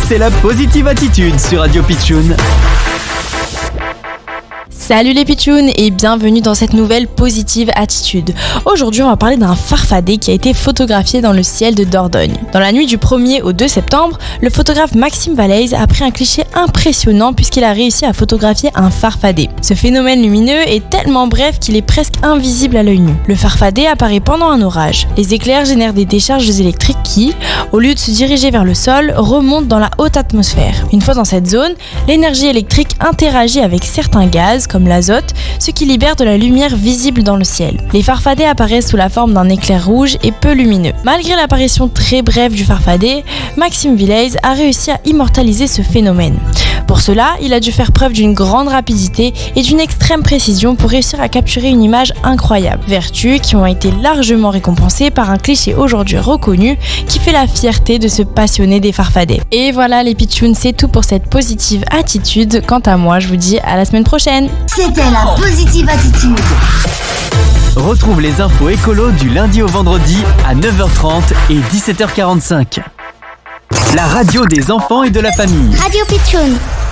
c'est la Positive Attitude sur Radio Pitchoun. Salut les pitchouns et bienvenue dans cette nouvelle Positive Attitude. Aujourd'hui, on va parler d'un farfadet qui a été photographié dans le ciel de Dordogne. Dans la nuit du 1er au 2 septembre, le photographe Maxime Valleys a pris un cliché impressionnant puisqu'il a réussi à photographier un farfadet. Ce phénomène lumineux est tellement bref qu'il est presque invisible à l'œil nu. Le farfadet apparaît pendant un orage. Les éclairs génèrent des décharges électriques qui, au lieu de se diriger vers le sol, remontent dans la haute atmosphère. Une fois dans cette zone, l'énergie électrique interagit avec certains gaz comme l'azote, ce qui libère de la lumière visible dans le ciel. Les farfadets apparaissent sous la forme d'un éclair rouge et peu lumineux. Malgré l'apparition très brève du farfadet, Maxime Valleys a réussi à immortaliser ce phénomène. Pour cela, il a dû faire preuve d'une grande rapidité et d'une extrême précision pour réussir à capturer une image incroyable. Vertus qui ont été largement récompensées par un cliché aujourd'hui reconnu qui fait la fierté de se passionner des farfadets. Et voilà les pitchouns, c'est tout pour cette Positive Attitude. Quant à moi, je vous dis à la semaine prochaine. C'était la Positive Attitude. Retrouve les infos écolo du lundi au vendredi à 9h30 et 17h45. La radio des enfants et de la famille. Radio Pitchoun.